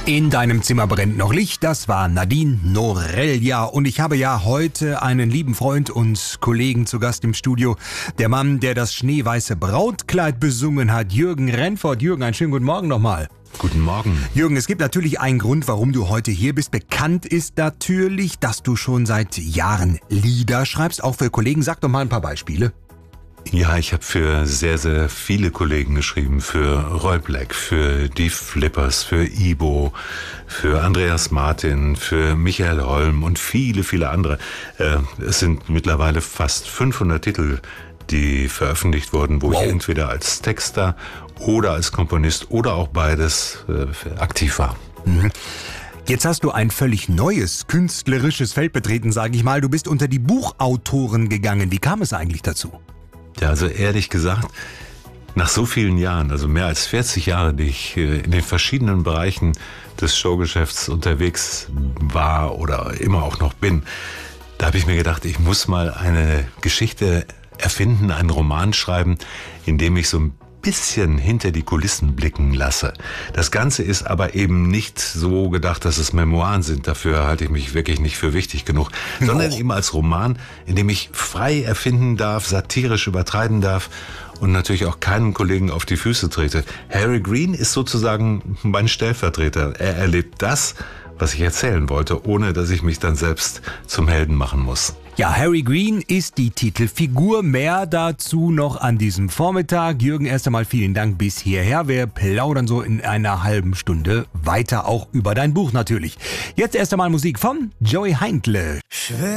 In deinem Zimmer brennt noch Licht, das war Nadine Norelia. Und ich habe ja heute einen lieben Freund und Kollegen zu Gast im Studio. Der Mann, der das schneeweiße Brautkleid besungen hat, Jürgen Renfort. Jürgen, einen schönen guten Morgen nochmal. Guten Morgen. Jürgen, es gibt natürlich einen Grund, warum du heute hier bist. Bekannt ist natürlich, dass du schon seit Jahren Lieder schreibst, auch für Kollegen. Sag doch mal ein paar Beispiele. Ja, ich habe für sehr, sehr viele Kollegen geschrieben. Für Roy Black, für die Flippers, für Ibo, für Andreas Martin, für Michael Holm und viele, viele andere. Es sind mittlerweile fast 500 Titel, die veröffentlicht wurden, wo ich entweder als Texter oder als Komponist oder auch beides aktiv war. Mhm. Jetzt hast du ein völlig neues künstlerisches Feld betreten, sage ich mal. Du bist unter die Buchautoren gegangen. Wie kam es eigentlich dazu? Ja, also ehrlich gesagt, nach so vielen Jahren, also mehr als 40 Jahre, die ich in den verschiedenen Bereichen des Showgeschäfts unterwegs war oder immer auch noch bin, da habe ich mir gedacht, ich muss mal eine Geschichte erfinden, einen Roman schreiben, in dem ich so ein bisschen hinter die Kulissen blicken lasse. Das Ganze ist aber eben nicht so gedacht, dass es Memoiren sind. Dafür halte ich mich wirklich nicht für wichtig genug. Sondern eben als Roman, in dem ich frei erfinden darf, satirisch übertreiben darf und natürlich auch keinem Kollegen auf die Füße trete. Harry Green ist sozusagen mein Stellvertreter. Er erlebt das, was ich erzählen wollte, ohne dass ich mich dann selbst zum Helden machen muss. Ja, Harry Green ist die Titelfigur. Mehr dazu noch an diesem Vormittag. Jürgen, erst einmal vielen Dank bis hierher. Wir plaudern so in einer halben Stunde weiter, auch über dein Buch natürlich. Jetzt erst einmal Musik von Joey Heindle.